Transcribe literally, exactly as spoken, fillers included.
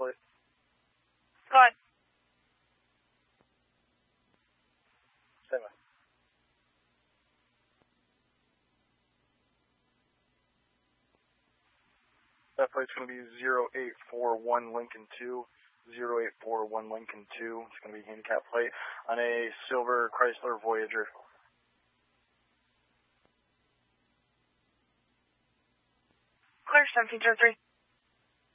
plate. Go ahead. Same way. That plate's going to be zero eight four one Lincoln two, zero eight four one Lincoln two. It's going to be handicap plate on a silver Chrysler Voyager. Clear, seventeen zero three.